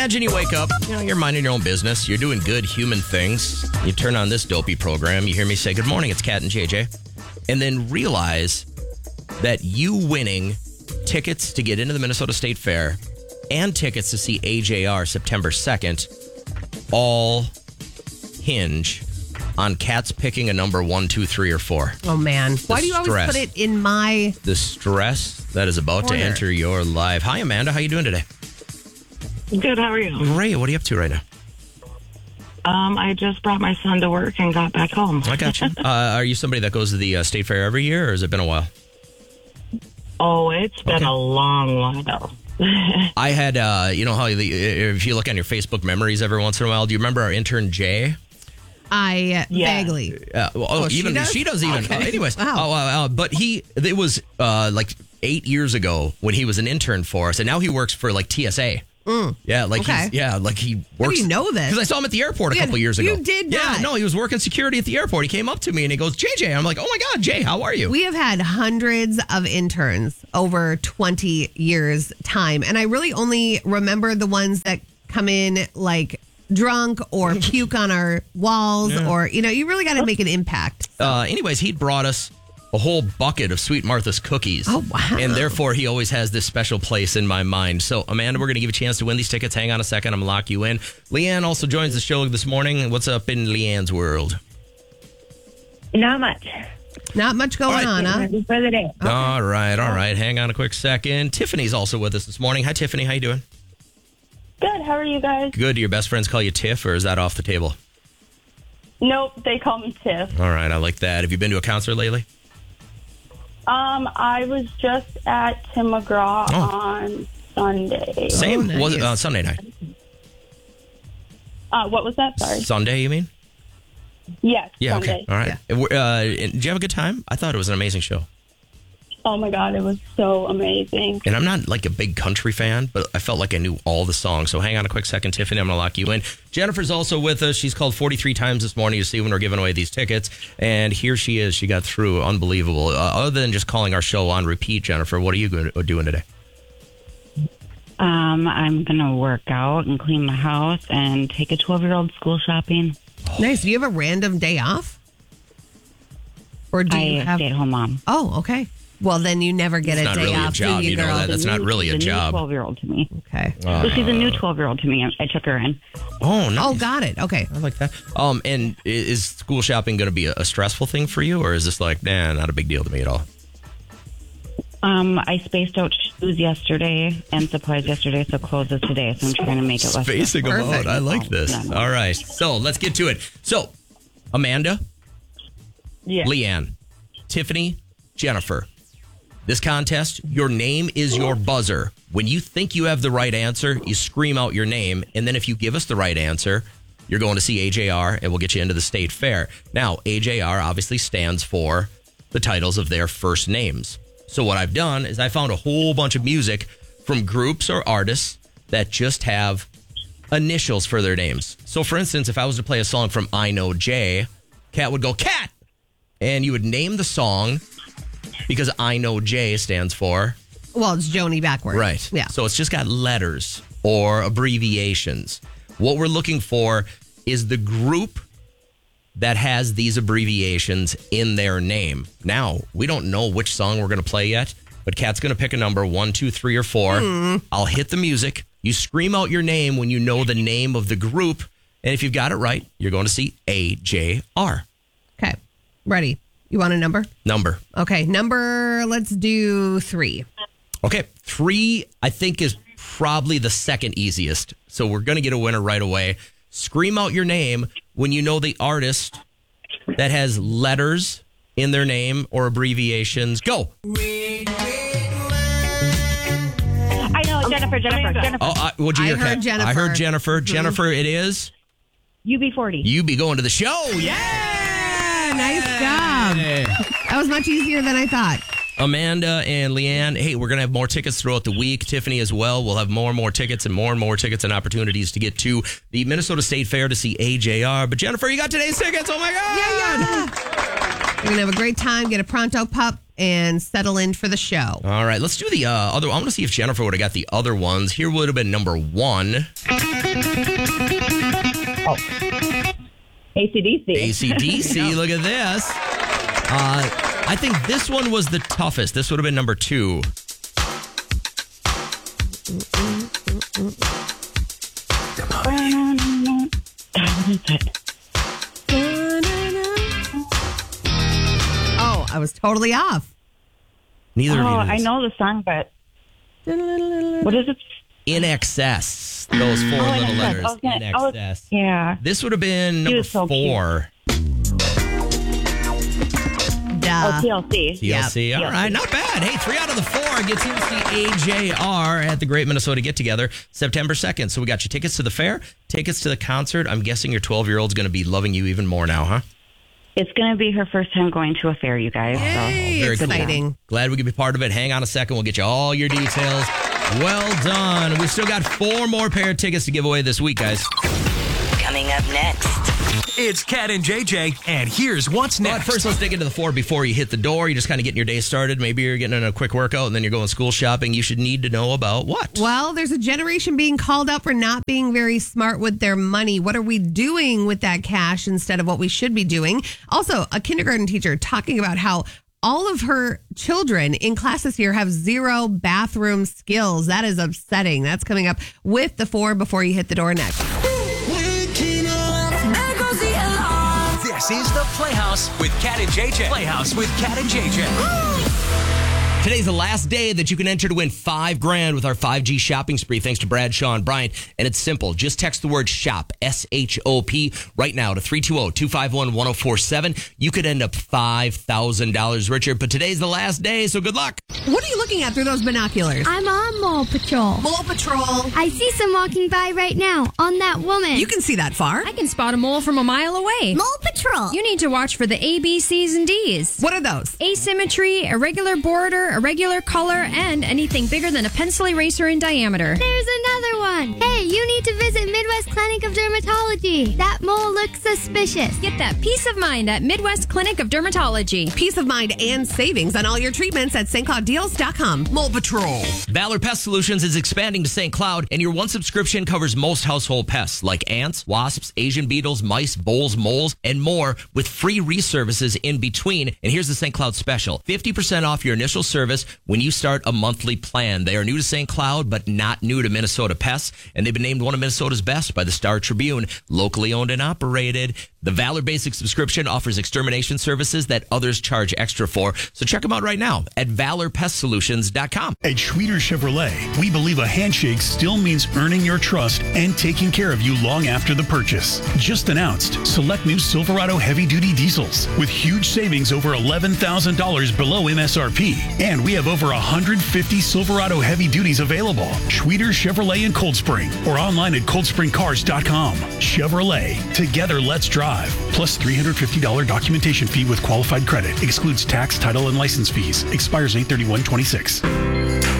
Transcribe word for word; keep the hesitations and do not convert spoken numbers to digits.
Imagine you wake up, you know, you're minding your own business. You're doing good human things. You turn on this dopey program. You hear me say, good morning, it's Kat and J J. And then realize that you winning tickets to get into the Minnesota State Fair and tickets to see A J R September second all hinge on Kat's picking a number one, two, three, or four. Oh, man. The Why do you always stress. put it in my... The stress that is about corner. to enter your life. Hi, Amanda. How you doing today? Good, how are you? Great. What are you up to right now? Um, I just brought my son to work and got back home. I got you. uh, are you somebody that goes to the uh, State Fair every year, or has it been a while? Oh, it's been Okay. a long while. I had, uh, you know how the, if you look on your Facebook memories every once in a while, do you remember our intern Jay? I Yeah. vaguely. Uh, well, oh, Oh, she even does? she does even. Okay. Uh, anyways, Wow. oh, uh, uh, but he it was uh, like eight years ago when he was an intern for us, and now he works for like T S A. Mm. Yeah, like Okay. he's, yeah, like he How works. do you know this? Because I saw him at the airport a Yeah, couple years ago. you did Yeah, not. no, he was working security at the airport. He came up to me and he goes, J J. I'm like, oh my God, Jay, how are you? We have had hundreds of interns over twenty years time. And I really only remember the ones that come in like drunk or puke on our walls or, you know, you really got to make an impact. Uh, anyways, he brought us a whole bucket of Sweet Martha's cookies. Oh, wow. And therefore, he always has this special place in my mind. So, Amanda, we're going to give you a chance to win these tickets. Hang on a second. I'm going to lock you in. Leanne also joins the show this morning. What's up in Leanne's world? Not much. Not much going All right. on, huh? Ready for the day. All right, all right. Hang on a quick second. Tiffany's also with us this morning. Hi, Tiffany. How you doing? Good. How are you guys? Good. Do your best friends call you Tiff, or is that off the table? Nope. They call me Tiff. All right, I like that. Have you been to a concert lately? Um, I was just at Tim McGraw Oh. on Sunday. Same. nice. Was it, uh, Sunday night? Uh, what was that? Sorry. Sunday, you mean? Yes. Yeah, Sunday. okay. All right. Uh, did you have a good time? I thought it was an amazing show. Oh my God, it was so amazing. And I'm not like a big country fan, but I felt like I knew all the songs. So hang on a quick second, Tiffany. I'm going to lock you in. Jennifer's also with us. She's called forty-three times this morning to see when we're giving away these tickets. And here she is. She got through. Unbelievable. Uh, other than just calling our show on repeat, Jennifer, what are you go- doing today? Um, I'm going to work out and clean my house and take a twelve-year-old school shopping. Nice. Do you have a random day off? Or do I you have... stay-at-home mom. Oh, okay. Well, then you never get It's a not day really a off, job, do you, you know girl? that. That's not really a She's job. new twelve-year-old to me. Okay. Uh, So she's a new twelve-year-old to me. I took her in. Oh, nice. Oh, got it. Okay. I like that. Um, and i- is school shopping going to be a, a stressful thing for you, or is this like, nah, not a big deal to me at all? Um, I spaced out shoes yesterday and supplies yesterday, so clothes is today. So I'm trying to make it less. Spacing them Perfect. out. I like this. Yeah, no. All right. So let's get to it. So, Amanda, Yeah. Leanne, Tiffany, Jennifer. This contest, your name is your buzzer. When you think you have the right answer, you scream out your name. And then if you give us the right answer, you're going to see A J R and we'll get you into the state fair. Now, A J R obviously stands for the titles of their first names. So what I've done is I found a whole bunch of music from groups or artists that just have initials for their names. So for instance, if I was to play a song from I Know Jay, Kat would go, Kat! And you would name the song because I Know Jay stands for... Well, it's Joni backwards. Right. Yeah. So it's just got letters or abbreviations. What we're looking for is the group that has these abbreviations in their name. Now, we don't know which song we're going to play yet, but Kat's going to pick a number, one, two, three, or four. Mm. I'll hit the music. You scream out your name when you know the name of the group. And if you've got it right, you're going to see A J R. Okay. Ready. You want a number? Number. Okay. Number, let's do three. Okay, three, I think, is probably the second easiest. So we're going to get a winner right away. Scream out your name when you know the artist that has letters in their name or abbreviations. Go. I know, Jennifer, Jennifer, Jennifer. Oh, I, what'd you I hear, heard Kat? Jennifer. I heard Jennifer. Mhm. Jennifer, it is. U B forty. You be going to the show. Yeah. Nice job. That was much easier than I thought. Amanda and Leanne, hey, we're going to have more tickets throughout the week. Tiffany as well. We'll have more and more tickets and more and more tickets and opportunities to get to the Minnesota State Fair to see A J R. But Jennifer, you got today's tickets. Oh, my God. Yeah, yeah. You're going to have a great time. Get a Pronto Pup. and settle in for the show. All right, let's do the uh, other. I want to see if Jennifer would have got the other ones. Here would have been number one. Oh. A C D C. A C D C, look at this. Uh, I think this one was the toughest. This would have been number two. Come on. What is it? Oh, I was totally off. Neither Oh, of you. I know the song, but what is it? In excess. Those four Oh, little In letters. Excess. I was gonna- In I was- excess. Yeah. This would have been She number was so four. Duh. Oh, T L C. T L C. Yep. All right, not bad. Hey, three out of the four gets you to see A J R at the Great Minnesota Get Together September second. So we got you tickets to the fair, tickets to the concert. I'm guessing your twelve-year-old's going to be loving you even more now, huh? It's going to be her first time going to a fair, you guys. So. Yay, very cool. exciting. Glad we could be part of it. Hang on a second. We'll get you all your details. Well done. We've still got four more pair of tickets to give away this week, guys. Coming up next. It's Cat and J J, and here's what's But next. first, let's dig into the four before you hit the door. You're just kind of getting your day started. Maybe you're getting in a quick workout and then you're going school shopping. You should need to know about what? Well, there's a generation being called out for not being very smart with their money. What are we doing with that cash instead of what we should be doing? Also, a kindergarten teacher talking about how all of her children in class this year have zero bathroom skills. That is upsetting. That's coming up with the four before you hit the door next. This is the Playhouse with Cat and J J. Playhouse with Cat and J J. Today's the last day that you can enter to win five grand with our five G shopping spree, thanks to Brad, Shaw, and Brian. And it's simple. Just text the word SHOP, S H O P, right now to three two zero, two five one, one zero four seven. You could end up five thousand dollars richer, but today's the last day, so good luck. What are you looking at through those binoculars? I'm on Mole Patrol. Mole Patrol. I see some walking by right now on that woman. You can see that far. I can spot a mole from a mile away. Mole Patrol. You need to watch for the A, B, C's, and D's. What are those? Asymmetry, irregular border, irregular color, and anything bigger than a pencil eraser in diameter. There's another one. Hey, you need to visit Midwest Clinic of Dermatology. That mole looks suspicious. Get that peace of mind at Midwest Clinic of Dermatology. Peace of mind and savings on all your treatments at Saint Cloud Deals dot com. Mole Patrol. Valor Pest Solutions is expanding to Saint Cloud, and your one subscription covers most household pests like ants, wasps, Asian beetles, mice, voles, moles, and more, with free reservices in between. And here's the Saint Cloud special. fifty percent off your initial service when you start a monthly plan. They are new to Saint Cloud, but not new to Minnesota Pests, and they've been named one of Minnesota's best by the Star Tribune, locally owned and operated. The Valor Basic subscription offers extermination services that others charge extra for. So check them out right now at valor pest solutions dot com. At Schweter Chevrolet, we believe a handshake still means earning your trust and taking care of you long after the purchase. Just announced, select new Silverado heavy-duty diesels with huge savings over eleven thousand dollars below M S R P. And we have over one hundred fifty Silverado heavy-duties available. Schweter Chevrolet in Cold Spring or online at cold spring cars dot com. Chevrolet, together let's drive. Plus three hundred fifty dollars documentation fee with qualified credit. Excludes tax, title, and license fees. Expires eight thirty-one twenty-six.